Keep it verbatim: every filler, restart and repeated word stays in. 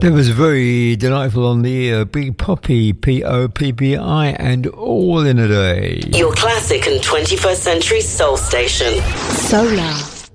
That was very delightful on the ear. Big Poppy, P O P P I, and All in a Day. Your classic and twenty-first century soul station. Solar.